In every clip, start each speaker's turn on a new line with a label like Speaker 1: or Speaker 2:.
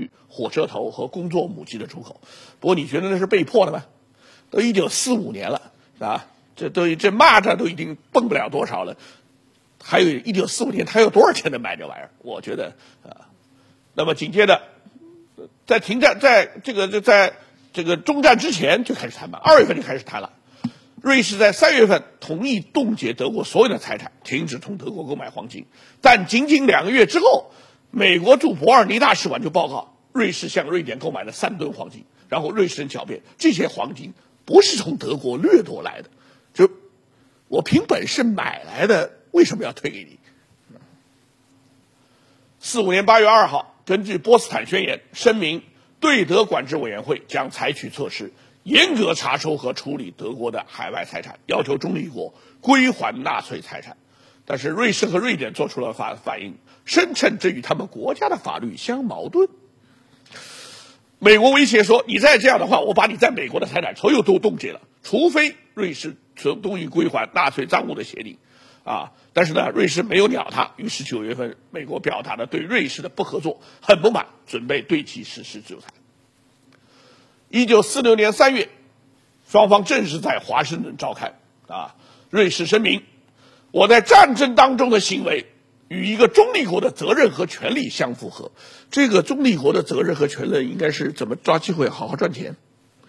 Speaker 1: 于火车头和工作母鸡的出口。不过你觉得那是被迫的吗？都1945年了，啊，这蚂蚱都已经蹦不了多少了，还有1945年他有多少钱能买这玩意儿？我觉得那么紧接着，在停战，在这个中战之前就开始谈判，2月份就开始谈了。瑞士在3月份同意冻结德国所有的财产，停止从德国购买黄金，但仅仅2个月之后，美国驻伯尔尼大使馆就报告，瑞士向瑞典购买了3吨黄金，然后瑞士人狡辩，这些黄金不是从德国掠夺来的，就我凭本事买来的，为什么要退给你？45年8月2号，根据波茨坦宣言声明，对德管制委员会将采取措施，严格查收和处理德国的海外财产，要求中立国归还纳粹财产。但是瑞士和瑞典做出了反应，声称这与他们国家的法律相矛盾。美国威胁说，你再这样的话，我把你在美国的财产所有都冻结了，除非瑞士同意归还纳粹赃物的协定。但是呢，瑞士没有鸟他，于是9月份，美国表达了对瑞士的不合作很不满，准备对其实施制裁。1946年3月，双方正式在华盛顿召开。瑞士声明，我在战争当中的行为与一个中立国的责任和权利相符合。这个中立国的责任和权利应该是怎么抓机会好好赚钱。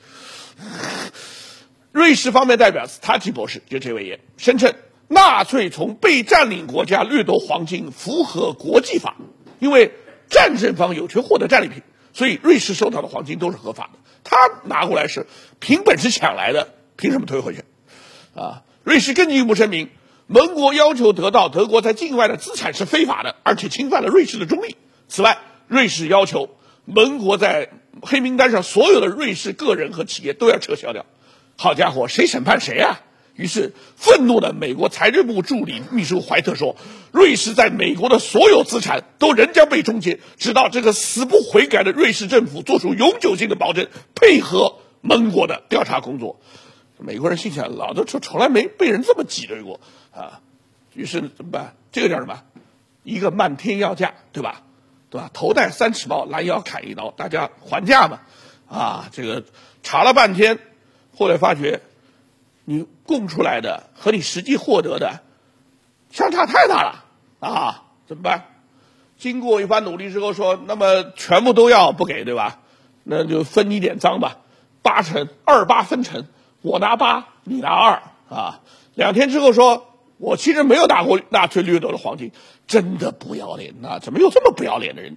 Speaker 1: 瑞士方面代表斯塔奇博士就这位也声称，纳粹从被占领国家掠夺黄金符合国际法，因为战争方有权获得战利品，所以瑞士收到的黄金都是合法的，他拿过来是凭本事抢来的，凭什么退回去？瑞士更进一步声明，盟国要求得到德国在境外的资产是非法的，而且侵犯了瑞士的中立。此外，瑞士要求盟国在黑名单上所有的瑞士个人和企业都要撤销掉。好家伙，谁审判谁啊？于是愤怒的美国财政部助理秘书怀特说，瑞士在美国的所有资产都仍将被终结，直到这个死不悔改的瑞士政府做出永久性的保证，配合盟国的调查工作。美国人心想，老子从来没被人这么挤兑过于是怎么办？这个叫什么？一个漫天要价，对吧？头戴3尺帽，拦腰砍一刀，大家还价嘛。这个查了半天，后来发觉你供出来的和你实际获得的相差太大了怎么办？经过一番努力之后说，那么全部都要不给，对吧？那就分你点赃吧，8成，28分成，我拿8，你拿22天之后说，我其实没有拿过纳粹掠夺的黄金，真的不要脸怎么有这么不要脸的人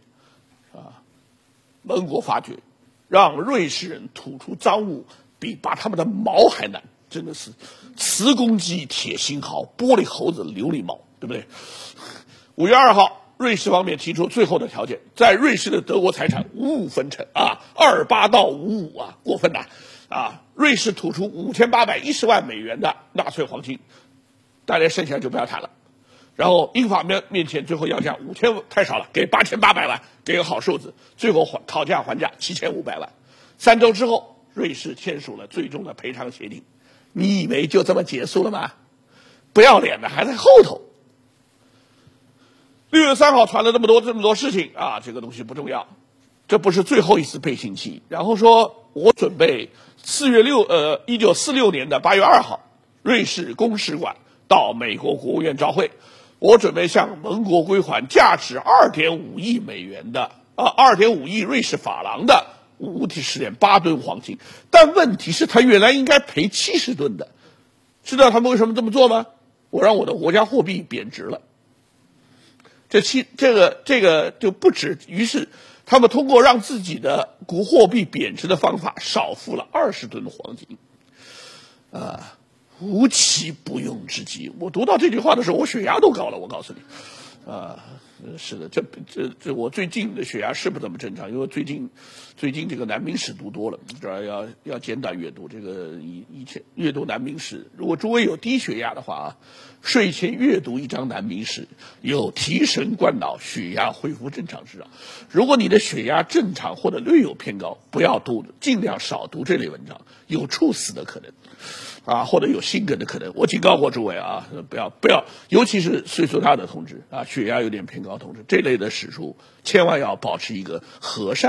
Speaker 1: 盟国发觉，让瑞士人吐出赃物比拔他们的毛还难，真的是磁公鸡铁心毫，玻璃猴子琉璃毛，对不对？5月2号，瑞士方面提出最后的条件，在瑞士的德国财产55分成28到55过分瑞士吐出5810万美元的纳粹黄金，大家剩下就不要谈了。然后英法面前最后要价5000太少了，给8800万，给个好数字，最后讨价还价7500万。3周之后，瑞士签署了最终的赔偿协定。你以为就这么结束了吗？不要脸的还在后头。6月3号传了这么多事情这个东西不重要，这不是最后一次背信弃义。然后说我准备1946年的8月2号，瑞士公使馆到美国国务院照会，我准备向盟国归还价值2.5亿美元的2.5亿瑞士法郎的50.8吨黄金，但问题是他原来应该赔70吨的。知道他们为什么这么做吗？我让我的国家货币贬值了。这个就不止，于是他们通过让自己的货币贬值的方法少付了20吨黄金无奇不用之极。我读到这句话的时候，我血压都高了，我告诉你是的，这我最近的血压是不怎么正常，因为最近这个南明史读多了，主要要简短阅读。这个以前阅读南明史，如果诸位有低血压的话睡前阅读一章南明史，有提神灌脑、血压恢复正常之兆。如果你的血压正常或者略有偏高，不要读，尽量少读这类文章，有猝死的可能或者有心梗的可能。我警告过诸位不要，尤其是岁数大的同志血压有点偏高同志，这类的史书千万要保持一个和善